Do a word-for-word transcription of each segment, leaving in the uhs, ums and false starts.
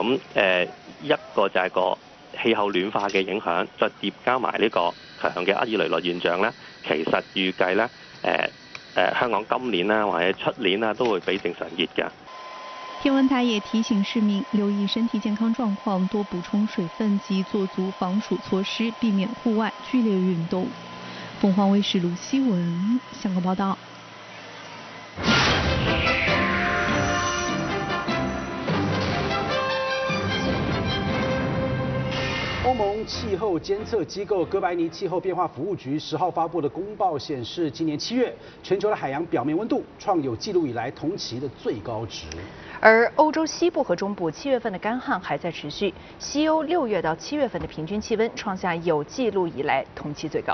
咁誒、呃、一個就係個氣候暖化嘅影響，再疊加埋呢個強嘅厄爾尼諾現象咧，其實預計咧誒誒香港今年啦或者出年啦都會比正常熱嘅。 天文台也提醒市民留意身体健康状况，多补充水分及做足防暑措施，避免户外剧烈运动。凤凰卫视卢希文香港报道。 欧盟气候监测机构哥白尼气候变化服务局十号发布的公报显示，今年七月全球的海洋表面温度创有记录以来同期的最高值。 而欧洲西部和中部七月份的干旱还在持续，西欧六月到七月份的平均气温创下有记录以来同期最高。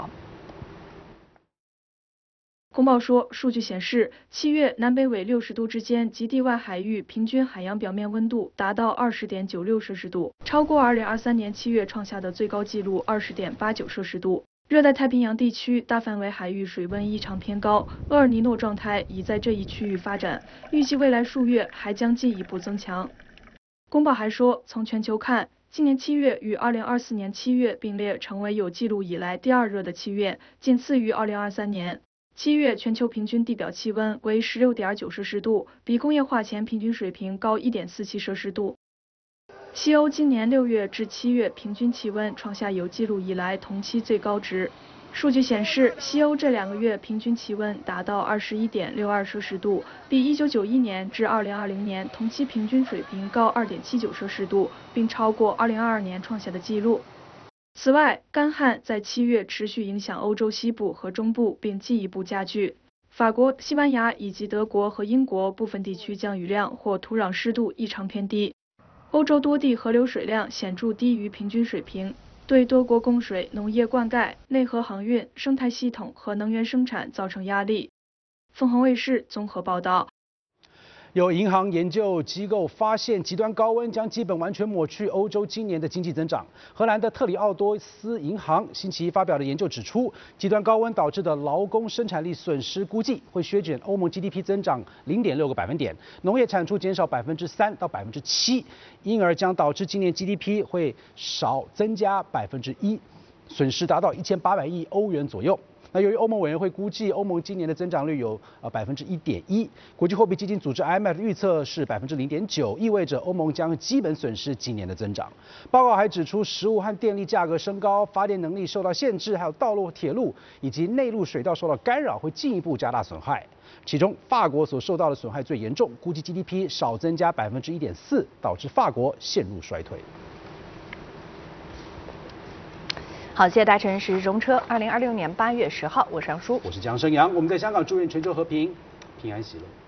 公报说，数据显示，七月南北纬六十度之间及地外海域平均海洋表面温度达到二十点九六摄氏度，超过二零二三年七月创下的最高纪录二十点八九摄氏度。热带太平洋地区大范围海域水温异常偏高，厄尔尼诺状态已在这一区域发展，预计未来数月还将进一步增强。公报还说，从全球看，今年七月与二零二四年七月并列成为有记录以来第二热的七月，仅次于二零二三年。七月全球平均地表气温为十六点九摄氏度，比工业化前平均水平高一点四七摄氏度。西欧今年六月至七月平均气温创下有记录以来同期最高值。数据显示，西欧这两个月平均气温达到二十一点六二摄氏度，比一九九一年至二零二零年同期平均水平高二点七九摄氏度，并超过二零二二年创下的纪录。此外，干旱在七月持续影响欧洲西部和中部，并进一步加剧。法国、西班牙以及德国和英国部分地区降雨量或土壤湿度异常偏低。欧洲多地河流水量显著低于平均水平，对多国供水、农业灌溉、内河航运、生态系统和能源生产造成压力。凤凰卫视综合报道。 有银行研究机构发现，极端高温将基本完全抹去欧洲今年的经济增长。荷兰的特里奥多斯银行星期一发表的研究指出，极端高温导致的劳工生产力损失估计会削减欧盟 G D P 增长零点六个百分点，农业产出减少百分之三到百分之七，因而将导致今年 G D P 会少增加百分之一，损失达到一千八百亿欧元左右。那由于欧盟委员会估计欧盟今年的增长率有呃百分之一点一，国际货币基金组织 I M F 预测是百分之零点九，意味着欧盟将基本损失今年的增长。报告还指出，食物和电力价格升高、发电能力受到限制，还有道路、铁路以及内陆水道受到干扰，会进一步加大损害。其中，法国所受到的损害最严重，估计 G D P 少增加百分之一点四，导致法国陷入衰退。 好，谢谢大臣，时容车，二零二六年八月十号，我是杨舒， 我是江生阳，我们在香港祝愿全球和平、平安喜乐。